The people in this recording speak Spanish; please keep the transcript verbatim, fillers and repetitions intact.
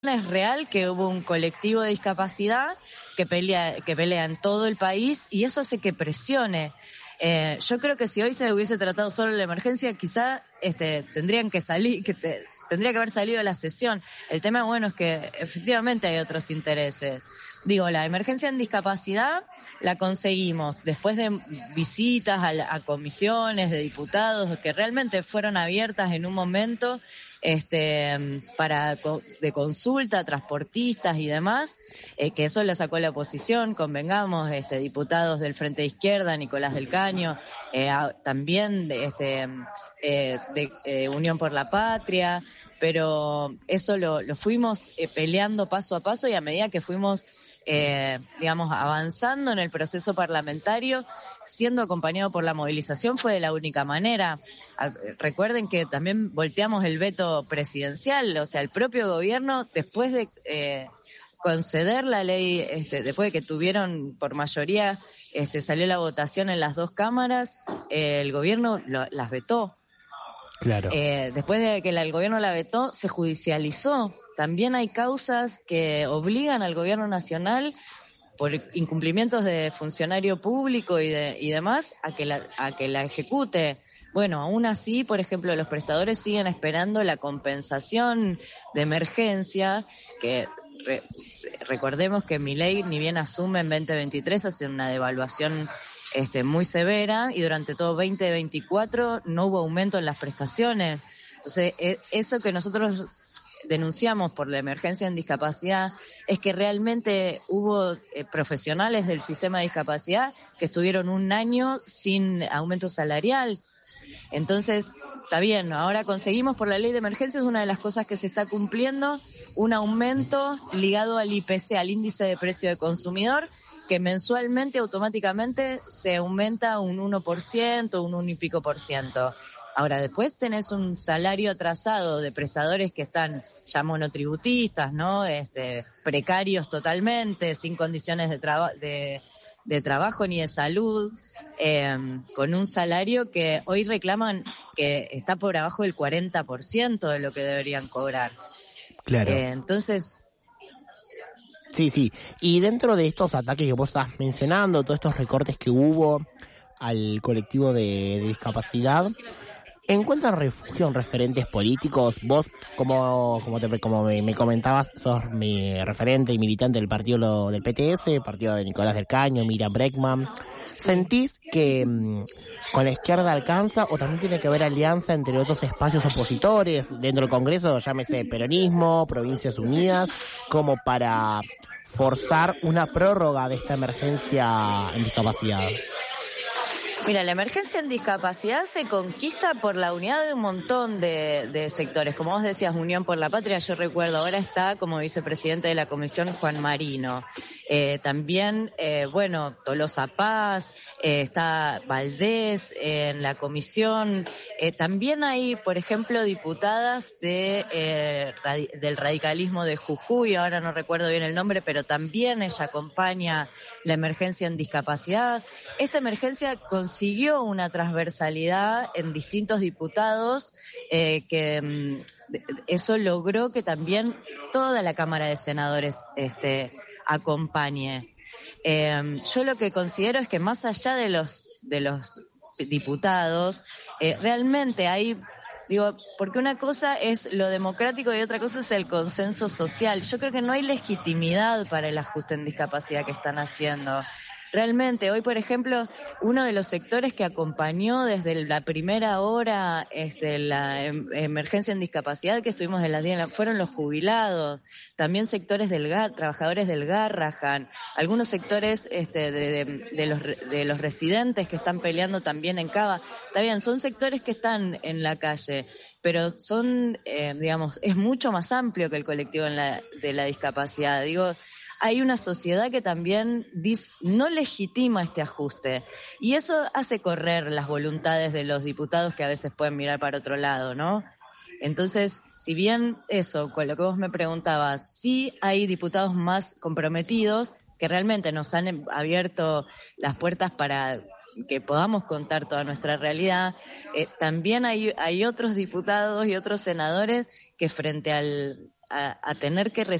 Es real que hubo un colectivo de discapacidad que pelea, que pelea en todo el país y eso hace que presione. Eh, yo creo que si hoy se hubiese tratado solo la emergencia, quizá este, tendrían que salir, que te, tendría que haber salido de la sesión. El tema, bueno, es que efectivamente hay otros intereses. Digo, la emergencia en discapacidad la conseguimos después de visitas a, a comisiones de diputados que realmente fueron abiertas en un momento este para de consulta a transportistas y demás, eh, que eso le sacó la oposición, convengamos, este diputados del Frente de Izquierda, Nicolás del Caño, eh, a, también de, este eh, de eh, Unión por la Patria, pero eso lo, lo fuimos eh, peleando paso a paso y a medida que fuimos Eh, digamos, avanzando en el proceso parlamentario, siendo acompañado por la movilización, fue de la única manera. Recuerden que también volteamos el veto presidencial, o sea, el propio gobierno, después de eh, conceder la ley, este, después de que tuvieron por mayoría, este, salió la votación en las dos cámaras, eh, el gobierno lo, las vetó. Claro. Eh, después de que el, el gobierno la vetó, se judicializó. También hay causas que obligan al gobierno nacional por incumplimientos de funcionario público y de y demás a que la a que la ejecute. Bueno, aún así, por ejemplo, los prestadores siguen esperando la compensación de emergencia que re, recordemos que Milei ni bien asume en veinte veintitrés, hace una devaluación este muy severa y durante todo veinte veinticuatro no hubo aumento en las prestaciones. Entonces, eso que nosotros denunciamos por la emergencia en discapacidad es que realmente hubo eh, profesionales del sistema de discapacidad que estuvieron un año sin aumento salarial. Entonces, está bien, ahora conseguimos por la ley de emergencia, es una de las cosas que se está cumpliendo, un aumento ligado al I P C, al índice de precio de consumidor, que mensualmente automáticamente se aumenta un uno por ciento, un uno y pico por ciento. Ahora, después tenés un salario atrasado de prestadores que están ya monotributistas, ¿no? Este, precarios totalmente, sin condiciones de, traba- de, de trabajo ni de salud, eh, con un salario que hoy reclaman que está por abajo del cuarenta por ciento de lo que deberían cobrar. Claro. Eh, entonces... Sí, sí. Y dentro de estos ataques que vos estás mencionando, todos estos recortes que hubo al colectivo de, de discapacidad, ¿encuentran refugio en referentes políticos? Vos, como como, te, como me, me comentabas, sos mi referente y militante del partido lo, del P T S, partido de Nicolás del Caño, Miriam Bregman. ¿Sentís que mmm, con la izquierda alcanza o también tiene que haber alianza entre otros espacios opositores dentro del Congreso, llámese peronismo, Provincias Unidas, como para forzar una prórroga de esta emergencia en discapacidad? Mira, la emergencia en discapacidad se conquista por la unidad de un montón de, de sectores. Como vos decías, Unión por la Patria, yo recuerdo, ahora está como vicepresidente de la comisión Juan Marino. Eh, también, eh, bueno, Tolosa Paz, eh, está Valdés eh, en la comisión. Eh, también hay, por ejemplo, diputadas de eh, radi- del radicalismo de Jujuy, ahora no recuerdo bien el nombre, pero también ella acompaña la emergencia en discapacidad. Esta emergencia consiguió una transversalidad en distintos diputados eh, que mm, eso logró que también toda la Cámara de Senadores este, acompañe. Eh, yo lo que considero es que más allá de los de los diputados, eh, realmente hay, digo, porque una cosa es lo democrático y otra cosa es el consenso social. Yo creo que no hay legitimidad para el ajuste en discapacidad que están haciendo. Realmente, hoy, por ejemplo, uno de los sectores que acompañó desde la primera hora este, la em- emergencia en discapacidad que estuvimos en la día fueron los jubilados, también sectores del G A R, trabajadores del Garrahan, algunos sectores este, de, de, de, los, de los residentes que están peleando también en Cava. Está bien, son sectores que están en la calle, pero son, eh, digamos, es mucho más amplio que el colectivo en la, de la discapacidad. Digo, hay una sociedad que también dis, no legitima este ajuste y eso hace correr las voluntades de los diputados que a veces pueden mirar para otro lado, ¿no? Entonces, si bien eso, con lo que vos me preguntabas, sí hay diputados más comprometidos que realmente nos han abierto las puertas para que podamos contar toda nuestra realidad, eh, también hay, hay otros diputados y otros senadores que frente al a, a tener que